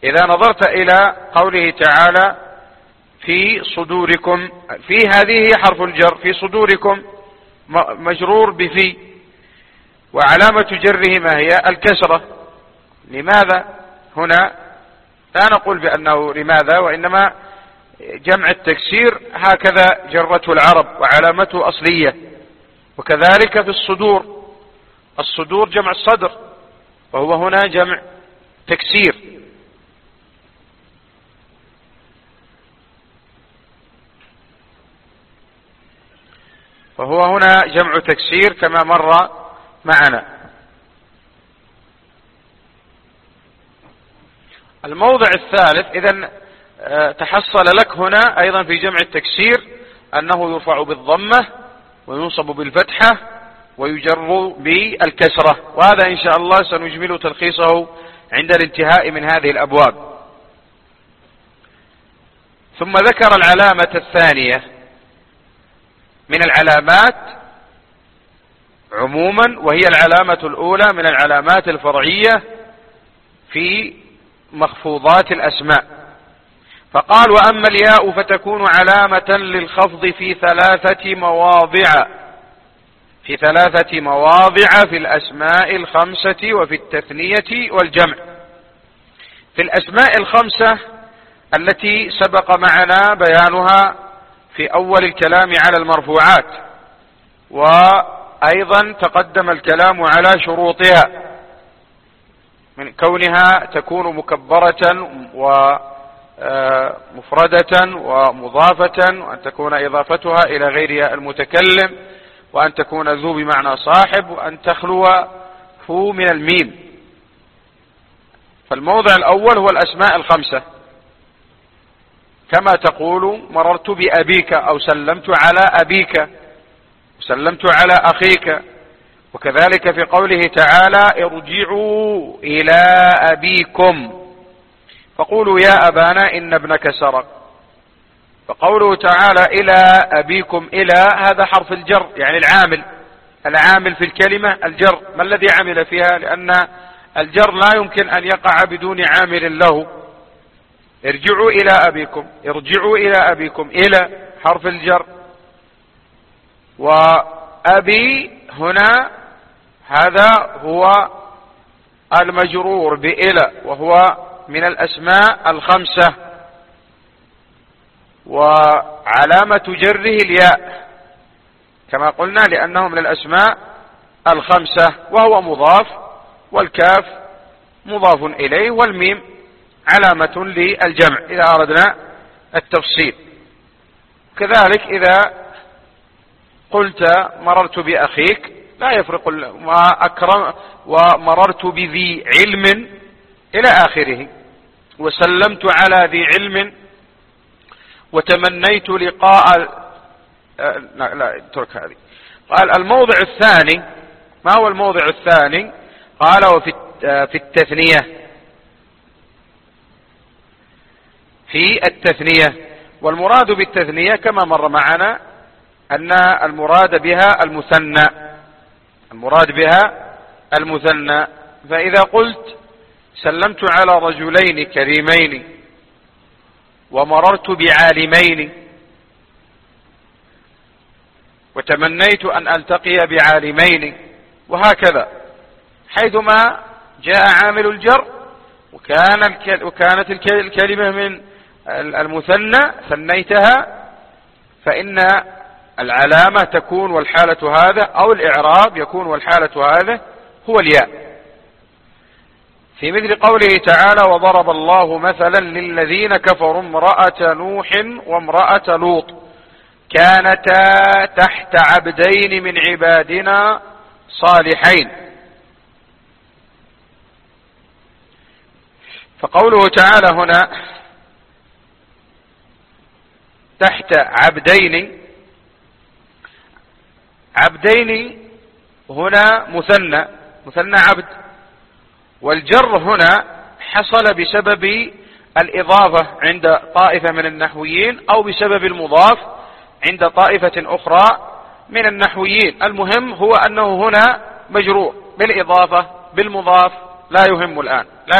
إذا نظرت إلى قوله تعالى في صدوركم، في هذه حرف الجر، في صدوركم مجرور بفي، وعلامة جره ما هي؟ الكسرة. لماذا هنا لا نقول بأنه لماذا، وإنما جمع التكسير هكذا جرته العرب وعلامته أصلية. وكذلك في الصدور، الصدور جمع الصدر، وهو هنا جمع تكسير. فهو هنا جمع تكسير كما مر معنا. الموضع الثالث، إذن تحصل لك هنا أيضا في جمع التكسير أنه يرفع بالضمة وينصب بالفتحة ويجر بالكسرة، وهذا إن شاء الله سنجمل تلخيصه عند الانتهاء من هذه الأبواب. ثم ذكر العلامة الثانية من العلامات عموما، وهي العلامة الأولى من العلامات الفرعية في مخفوضات الأسماء. فقال: وأما الياء فتكون علامة للخفض في ثلاثة مواضع في الأسماء الخمسة وفي التثنية والجمع. في الأسماء الخمسة التي سبق معنا بيانها في أول الكلام على المرفوعات، وأيضا تقدم الكلام على شروطها من كونها تكون مكبرة ومفردة ومضافة، وأن تكون إضافتها إلى غير المتكلم، وأن تكون ذو بمعنى صاحب، وأن تخلو فو من الميم. فالموضع الأول هو الأسماء الخمسة، كما تقول مررت بأبيك، أو سلمت على أبيك، سلمت على أخيك. وكذلك في قوله تعالى: ارجعوا إلى أبيكم فقولوا يا أبانا إن ابنك سرق. فقوله تعالى إلى أبيكم، إلى هذا حرف الجر، يعني العامل في الكلمة الجر. ما الذي عمل فيها؟ لأن الجر لا يمكن أن يقع بدون عامل له. ارجعوا إلى أبيكم، ارجعوا إلى أبيكم، إلى حرف الجر. وأبي هنا هذا هو المجرور بإلى، وهو من الأسماء الخمسة، وعلامة جره الياء كما قلنا لأنه من الأسماء الخمسة، وهو مضاف، والكاف مضاف إليه، والميم علامة للجمع إذا أردنا التفصيل. كذلك إذا قلت مررت بأخيك لا يفرق ما أكرم، ومررت بذي علم إلى آخره، وسلمت على ذي علم، وتمنيت لقاء لا اترك هذه. قال الموضع الثاني، ما هو الموضع الثاني؟ قال وفي التثنية، في التثنية. والمراد بالتثنية كما مر معنا أن المراد بها المثنى. فإذا قلت سلمت على رجلين كريمين ومررت بعالمين، وتمنيت أن ألتقي بعالمين، وهكذا حيثما جاء عامل الجر وكانت الكلمة من المثنى ثنيتها، فإن العلامة تكون والحالة هذا، أو الإعراب يكون والحالة هذا هو الياء. في مثل قوله تعالى: وضرب الله مثلا للذين كفروا امرأة نوح وامرأة لوط كانتا تحت عبدين من عبادنا صالحين. فقوله تعالى هنا تحت عبدين هنا مثنى عبد، والجر هنا حصل بسبب الإضافة عند طائفة من النحويين، أو بسبب المضاف عند طائفة أخرى من النحويين. المهم هو أنه هنا مجرور بالإضافة بالمضاف، لا يهم الآن، لا